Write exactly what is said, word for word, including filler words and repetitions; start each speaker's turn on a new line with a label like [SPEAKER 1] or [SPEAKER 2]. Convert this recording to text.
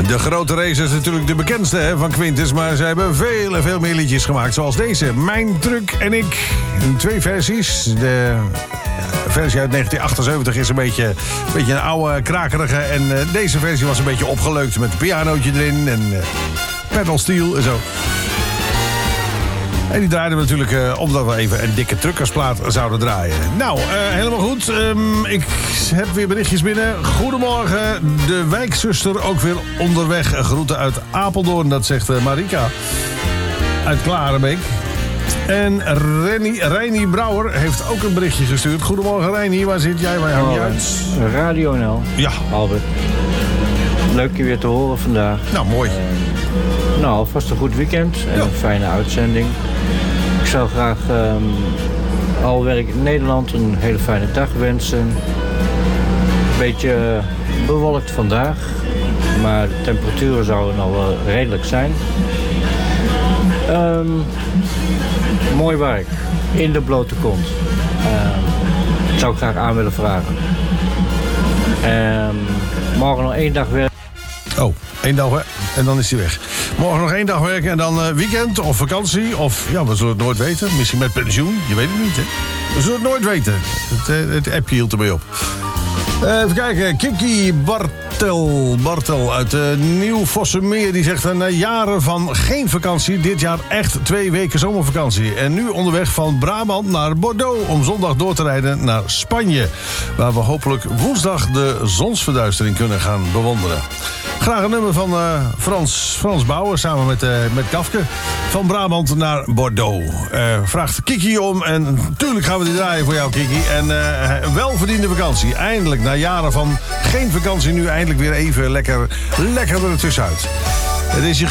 [SPEAKER 1] De grote race is natuurlijk de bekendste hè, van Quintus, maar ze hebben veel en veel meer liedjes gemaakt. Zoals deze, Mijn Truck en Ik. In twee versies. De versie uit negentien achtenzeventig is een beetje, een beetje een oude, krakerige. En uh, deze versie was een beetje opgeleukt met een pianootje erin en uh, pedal steel en zo. En die draaiden we natuurlijk uh, omdat we even een dikke truckersplaat zouden draaien. Nou, uh, helemaal goed. Um, ik heb weer berichtjes binnen. Goedemorgen, de wijkzuster ook weer onderweg. Groeten uit Apeldoorn, dat zegt uh, Marika. Uit Klarenbeek. En Renny, Reini Brouwer heeft ook een berichtje gestuurd. Goedemorgen Reini, waar zit jij? Waar hang je uit?
[SPEAKER 2] Radio N L.
[SPEAKER 1] Ja.
[SPEAKER 2] Albert. Leuk je weer te horen vandaag.
[SPEAKER 1] Nou, mooi.
[SPEAKER 2] Uh, nou, alvast een goed weekend en ja. Een fijne uitzending. Ik zou graag um, al werk in Nederland een hele fijne dag wensen. Een beetje uh, bewolkt vandaag, maar de temperaturen zouden al wel redelijk zijn. Um, mooi werk, in de blote kont. Um, dat zou ik graag aan willen vragen. Um, morgen nog één dag werken.
[SPEAKER 1] Oh, één dag hè? En dan is hij weg. Morgen nog één dag werken en dan uh, weekend of vakantie. Of ja, we zullen het nooit weten. Misschien met pensioen. Je weet het niet, hè? We zullen het nooit weten. Het, uh, het appje hield ermee op. Uh, even kijken. Kiki Bartel, Bartel uit uh, Nieuw-Vossemeer. Die zegt uh, na jaren van geen vakantie. Dit jaar echt twee weken zomervakantie. En nu onderweg van Brabant naar Bordeaux. Om zondag door te rijden naar Spanje. Waar we hopelijk woensdag de zonsverduistering kunnen gaan bewonderen. Graag een nummer van uh, Frans, Frans Bauer samen met, uh, met Kafke. Van Brabant naar Bordeaux. Uh, vraagt Kiki om en natuurlijk gaan we die draaien voor jou, Kiki. En uh, een welverdiende vakantie. Eindelijk, na jaren van geen vakantie, nu eindelijk weer even lekker, lekker er tussenuit. Het is je